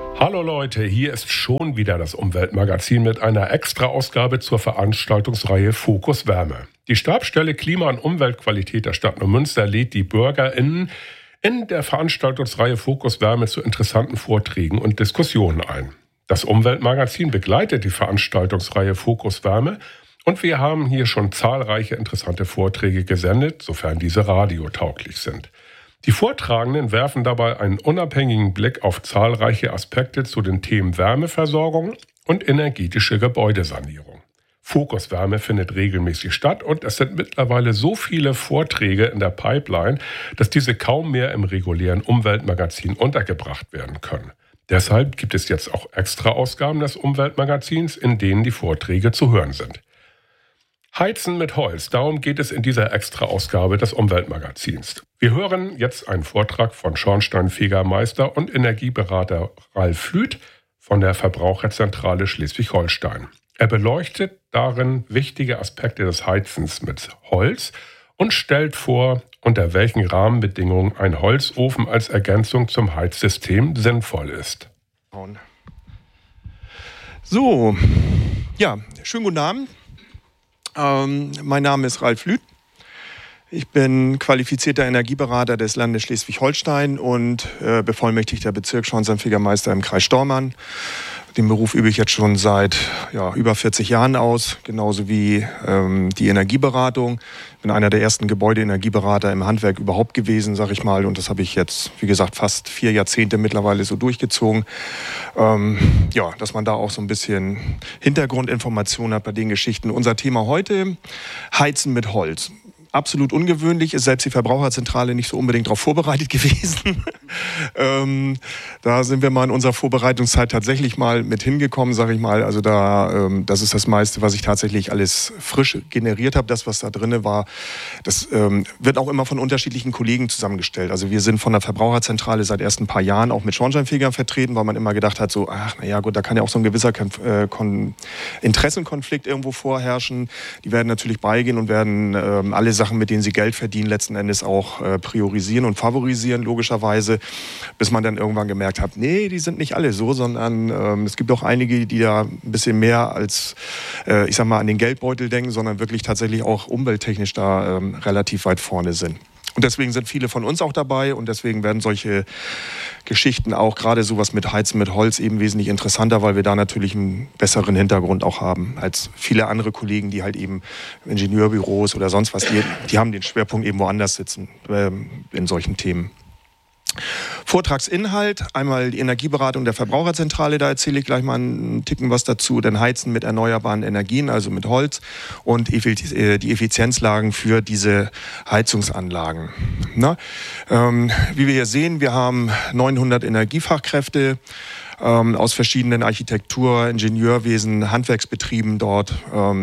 Hallo Leute, hier ist schon wieder das Umweltmagazin mit einer Extra-Ausgabe zur Veranstaltungsreihe Fokus Wärme. Die Stabsstelle Klima- und Umweltqualität der Stadt Neumünster lädt die BürgerInnen in der Veranstaltungsreihe Fokus Wärme zu interessanten Vorträgen und Diskussionen ein. Das Umweltmagazin begleitet die Veranstaltungsreihe Fokus Wärme und wir haben hier schon zahlreiche interessante Vorträge gesendet, sofern diese radiotauglich sind. Die Vortragenden werfen dabei einen unabhängigen Blick auf zahlreiche Aspekte zu den Themen Wärmeversorgung und energetische Gebäudesanierung. Fokus Wärme findet regelmäßig statt und es sind mittlerweile so viele Vorträge in der Pipeline, dass diese kaum mehr im regulären Umweltmagazin untergebracht werden können. Deshalb gibt es jetzt auch Extra-Ausgaben des Umweltmagazins, in denen die Vorträge zu hören sind. Heizen mit Holz, darum geht es in dieser Extra-Ausgabe des Umweltmagazins. Wir hören jetzt einen Vortrag von Schornsteinfegermeister und Energieberater Ralf Flüth von der Verbraucherzentrale Schleswig-Holstein. Er beleuchtet darin wichtige Aspekte des Heizens mit Holz und stellt vor, unter welchen Rahmenbedingungen ein Holzofen als Ergänzung zum Heizsystem sinnvoll ist. So, ja, schönen guten Abend. Mein Name ist Ralf Flüth. Ich bin qualifizierter Energieberater des Landes Schleswig-Holstein und bevollmächtigter Bezirksschornsteinfegermeister im Kreis Stormarn. Den Beruf übe ich jetzt schon seit über 40 Jahren aus, genauso wie die Energieberatung. Ich bin einer der ersten Gebäudeenergieberater im Handwerk überhaupt gewesen, sag ich mal. Und das habe ich jetzt, wie gesagt, fast 4 Jahrzehnte mittlerweile so durchgezogen. Dass man da auch so ein bisschen Hintergrundinformationen hat bei den Geschichten. Unser Thema heute, Heizen mit Holz. Absolut ungewöhnlich, ist selbst die Verbraucherzentrale nicht so unbedingt darauf vorbereitet gewesen. Da sind wir mal in unserer Vorbereitungszeit tatsächlich mal mit hingekommen, sage ich mal. Also das ist das meiste, was ich tatsächlich alles frisch generiert habe. Das, was da drin war, das wird auch immer von unterschiedlichen Kollegen zusammengestellt. Also wir sind von der Verbraucherzentrale seit erst ein paar Jahren auch mit Schornsteinfegern vertreten, weil man immer gedacht hat, da kann ja auch so ein gewisser Interessenkonflikt irgendwo vorherrschen. Die werden natürlich beigehen und werden alle Sachen, mit denen sie Geld verdienen, letzten Endes auch priorisieren und favorisieren, logischerweise, bis man dann irgendwann gemerkt hat, nee, die sind nicht alle so, sondern es gibt auch einige, die da ein bisschen mehr als, an den Geldbeutel denken, sondern wirklich tatsächlich auch umwelttechnisch da relativ weit vorne sind. Und deswegen sind viele von uns auch dabei und deswegen werden solche Geschichten auch, gerade sowas mit Heizen mit Holz, eben wesentlich interessanter, weil wir da natürlich einen besseren Hintergrund auch haben als viele andere Kollegen, die halt eben Ingenieurbüros oder sonst was, die haben den Schwerpunkt eben woanders sitzen in solchen Themen. Vortragsinhalt, einmal die Energieberatung der Verbraucherzentrale, da erzähle ich gleich mal einen Ticken was dazu, dann Heizen mit erneuerbaren Energien, also mit Holz und die Effizienzlagen für diese Heizungsanlagen. Wie wir hier sehen, wir haben 900 Energiefachkräfte aus verschiedenen Architektur-, Ingenieurwesen, Handwerksbetrieben dort.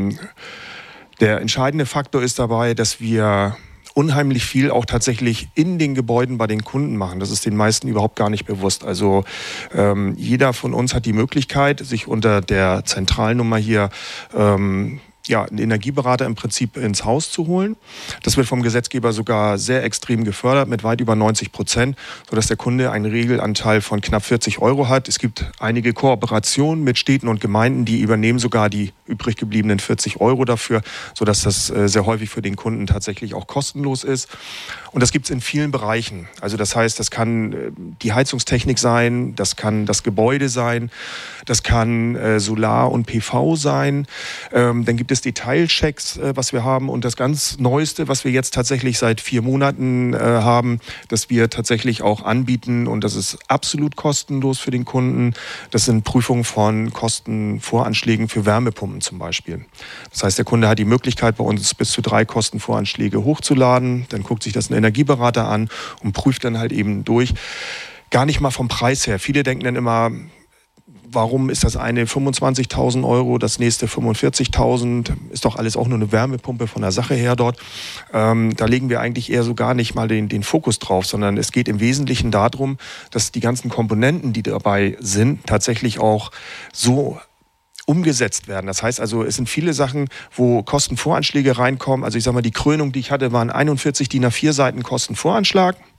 Der entscheidende Faktor ist dabei, dass wir unheimlich viel auch tatsächlich in den Gebäuden bei den Kunden machen. Das ist den meisten überhaupt gar nicht bewusst. Also jeder von uns hat die Möglichkeit, sich unter der Zentralnummer hier einen Energieberater im Prinzip ins Haus zu holen. Das wird vom Gesetzgeber sogar sehr extrem gefördert mit weit über 90%, sodass der Kunde einen Regelanteil von knapp 40 € hat. Es gibt einige Kooperationen mit Städten und Gemeinden, die übernehmen sogar die übrig gebliebenen 40 € dafür, sodass das sehr häufig für den Kunden tatsächlich auch kostenlos ist. Und das gibt es in vielen Bereichen. Also das heißt, das kann die Heizungstechnik sein, das kann das Gebäude sein, das kann Solar und PV sein. Dann gibt es Detailchecks, was wir haben. Und das ganz Neueste, was wir jetzt tatsächlich seit 4 Monaten haben, dass wir tatsächlich auch anbieten, und das ist absolut kostenlos für den Kunden, das sind Prüfungen von Kostenvoranschlägen für Wärmepumpen zum Beispiel. Das heißt, der Kunde hat die Möglichkeit, bei uns bis zu 3 Kostenvoranschläge hochzuladen. Dann guckt sich das ein Energieberater an und prüft dann halt eben durch. Gar nicht mal vom Preis her. Viele denken dann immer, warum ist das eine 25.000 €, das nächste 45.000? Ist doch alles auch nur eine Wärmepumpe von der Sache her dort. Da legen wir eigentlich eher so gar nicht mal den Fokus drauf, sondern es geht im Wesentlichen darum, dass die ganzen Komponenten, die dabei sind, tatsächlich auch so umgesetzt werden. Das heißt also, es sind viele Sachen, wo Kostenvoranschläge reinkommen. Also ich sage mal, die Krönung, die ich hatte, waren 41 DIN A4 Seiten Kostenvoranschlag.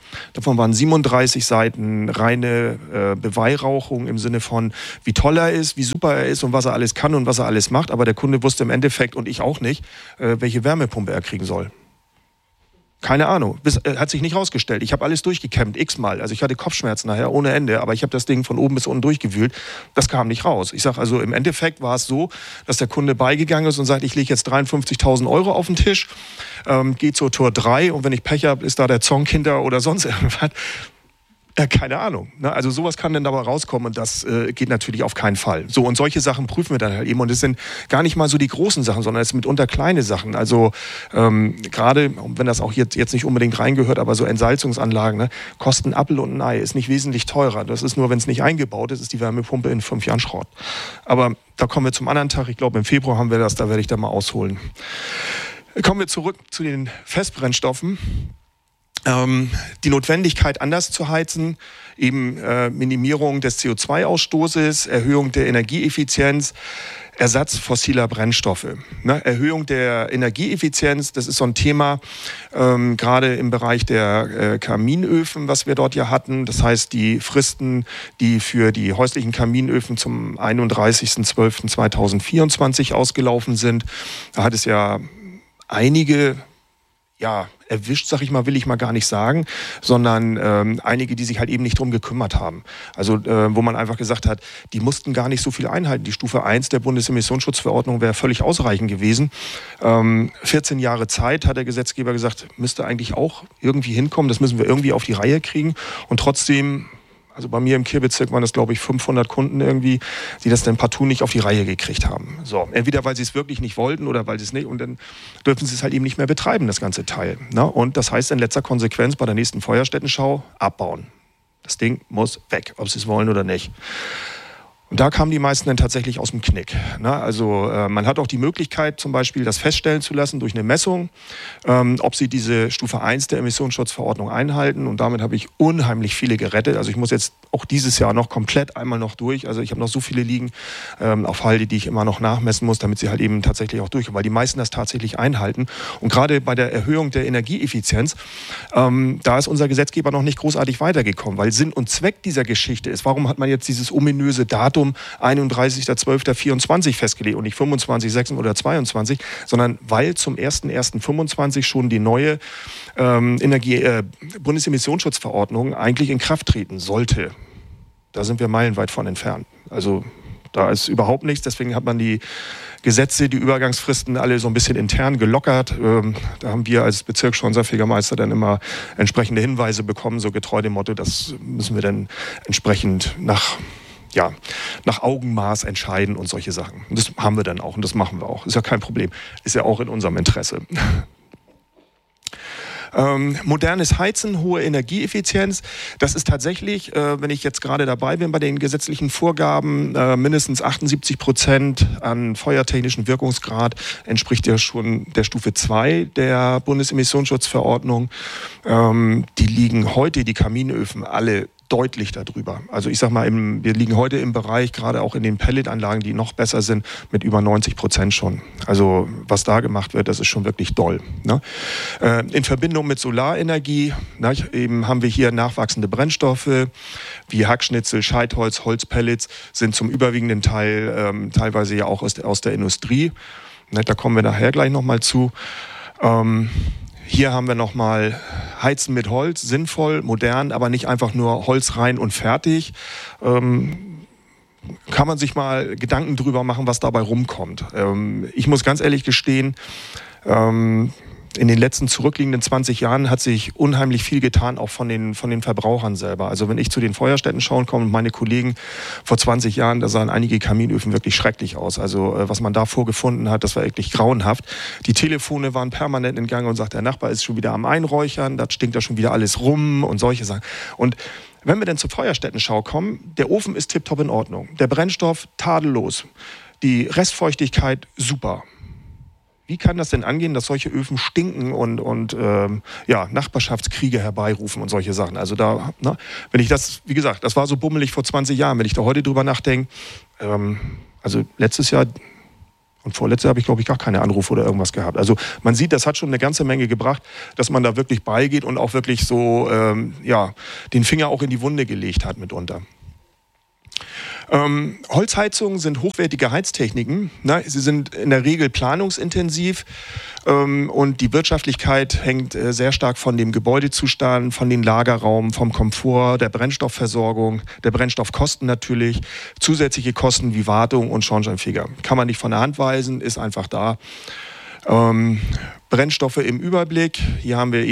Davon waren 37 Seiten reine Beweihräuchung im Sinne von, wie toll er ist, wie super er ist und was er alles kann und was er alles macht. Aber der Kunde wusste im Endeffekt, und ich auch nicht, welche Wärmepumpe er kriegen soll. Keine Ahnung, hat sich nicht rausgestellt. Ich habe alles durchgekämmt, x-mal. Also ich hatte Kopfschmerzen nachher ohne Ende, aber ich habe das Ding von oben bis unten durchgewühlt. Das kam nicht raus. Ich sage also, im Endeffekt war es so, dass der Kunde beigegangen ist und sagt, ich lege jetzt 53.000 Euro auf den Tisch, geht zur Tor 3 und wenn ich Pech habe, ist da der Zonk hinter oder sonst irgendwas. Keine Ahnung. Also sowas kann dann dabei rauskommen und das geht natürlich auf keinen Fall. So, und solche Sachen prüfen wir dann halt eben. Und es sind gar nicht mal so die großen Sachen, sondern es sind mitunter kleine Sachen. Also gerade, wenn das auch jetzt nicht unbedingt reingehört, aber so Entsalzungsanlagen, ne, kosten Apfel und ein Ei, ist nicht wesentlich teurer. Das ist nur, wenn es nicht eingebaut ist, ist die Wärmepumpe in 5 Jahren Schrott. Aber da kommen wir zum anderen Tag. Ich glaube, im Februar haben wir das, da werde ich da mal ausholen. Kommen wir zurück zu den Festbrennstoffen. Die Notwendigkeit, anders zu heizen, eben Minimierung des CO2-Ausstoßes, Erhöhung der Energieeffizienz, Ersatz fossiler Brennstoffe. Ne? Erhöhung der Energieeffizienz, das ist so ein Thema, gerade im Bereich der Kaminöfen, was wir dort ja hatten. Das heißt, die Fristen, die für die häuslichen Kaminöfen zum 31.12.2024 ausgelaufen sind, da hat es ja einige erwischt, sag ich mal, will ich mal gar nicht sagen, sondern einige, die sich halt eben nicht drum gekümmert haben. Also wo man einfach gesagt hat, die mussten gar nicht so viel einhalten. Die Stufe 1 der Bundesemissionsschutzverordnung wäre völlig ausreichend gewesen. 14 Jahre Zeit, hat der Gesetzgeber gesagt, müsste eigentlich auch irgendwie hinkommen. Das müssen wir irgendwie auf die Reihe kriegen. Und trotzdem, also bei mir im Kehrbezirk waren das, glaube ich, 500 Kunden irgendwie, die das dann partout nicht auf die Reihe gekriegt haben. So, entweder weil sie es wirklich nicht wollten oder weil sie es nicht, und dann dürfen sie es halt eben nicht mehr betreiben, das ganze Teil. Ne? Und das heißt in letzter Konsequenz bei der nächsten Feuerstättenschau abbauen. Das Ding muss weg, ob sie es wollen oder nicht. Und da kamen die meisten dann tatsächlich aus dem Knick. Ne? Also man hat auch die Möglichkeit, zum Beispiel das feststellen zu lassen durch eine Messung, ob sie diese Stufe 1 der Emissionsschutzverordnung einhalten. Und damit habe ich unheimlich viele gerettet. Also ich muss jetzt auch dieses Jahr noch komplett einmal noch durch. Also ich habe noch so viele liegen auf Halde, die ich immer noch nachmessen muss, damit sie halt eben tatsächlich auch durchkommen. Weil die meisten das tatsächlich einhalten. Und gerade bei der Erhöhung der Energieeffizienz, da ist unser Gesetzgeber noch nicht großartig weitergekommen. Weil Sinn und Zweck dieser Geschichte ist, warum hat man jetzt dieses ominöse Datum 31.12.24 festgelegt und nicht 25, 26 oder 22, sondern weil zum 01.01.25 schon die neue Bundesemissionsschutzverordnung eigentlich in Kraft treten sollte. Da sind wir meilenweit von entfernt. Also da ist überhaupt nichts, deswegen hat man die Gesetze, die Übergangsfristen alle so ein bisschen intern gelockert. Da haben wir als Bezirksschornsteinfegermeister dann immer entsprechende Hinweise bekommen, so getreu dem Motto, das müssen wir dann entsprechend nach Augenmaß entscheiden und solche Sachen. Und das haben wir dann auch und das machen wir auch. Ist ja kein Problem. Ist ja auch in unserem Interesse. Modernes Heizen, hohe Energieeffizienz, das ist tatsächlich, wenn ich jetzt gerade dabei bin bei den gesetzlichen Vorgaben, mindestens 78% an feuertechnischen Wirkungsgrad entspricht ja schon der Stufe 2 der Bundesemissionsschutzverordnung. Die liegen heute, die Kaminöfen, alle deutlich darüber. Also ich sag mal, wir liegen heute im Bereich, gerade auch in den Pelletanlagen, die noch besser sind, mit über 90% schon. Also was da gemacht wird, das ist schon wirklich doll. Ne? In Verbindung mit Solarenergie, eben haben wir hier nachwachsende Brennstoffe, wie Hackschnitzel, Scheitholz, Holzpellets, sind zum überwiegenden Teil teilweise ja auch aus der Industrie. Ne, da kommen wir nachher gleich nochmal zu. Hier haben wir nochmal Heizen mit Holz, sinnvoll, modern, aber nicht einfach nur Holz rein und fertig. Kann man sich mal Gedanken drüber machen, was dabei rumkommt. Ich muss ganz ehrlich gestehen, in den letzten zurückliegenden 20 Jahren hat sich unheimlich viel getan, auch von den Verbrauchern selber. Also wenn ich zu den Feuerstättenschauen komme und meine Kollegen vor 20 Jahren, da sahen einige Kaminöfen wirklich schrecklich aus. Also was man da vorgefunden hat, das war wirklich grauenhaft. Die Telefone waren permanent in Gang und sagt, der Nachbar ist schon wieder am Einräuchern, da stinkt da schon wieder alles rum und solche Sachen. Und wenn wir dann zur Feuerstättenschau kommen, der Ofen ist tipptopp in Ordnung. Der Brennstoff tadellos. Die Restfeuchtigkeit super. Wie kann das denn angehen, dass solche Öfen stinken und Nachbarschaftskriege herbeirufen und solche Sachen? Also da, wenn ich das, wie gesagt, das war so bummelig vor 20 Jahren, wenn ich da heute drüber nachdenke, also letztes Jahr Und vorletzte habe ich, glaube ich, gar keine Anrufe oder irgendwas gehabt. Also man sieht, das hat schon eine ganze Menge gebracht, dass man da wirklich beigeht und auch wirklich so den Finger auch in die Wunde gelegt hat mitunter. Holzheizungen sind hochwertige Heiztechniken. Sie sind in der Regel planungsintensiv und die Wirtschaftlichkeit hängt sehr stark von dem Gebäudezustand, von den Lagerraum, vom Komfort, der Brennstoffversorgung, der Brennstoffkosten natürlich, zusätzliche Kosten wie Wartung und Schornsteinfeger. Kann man nicht von der Hand weisen, ist einfach da. Brennstoffe im Überblick. Hier haben wir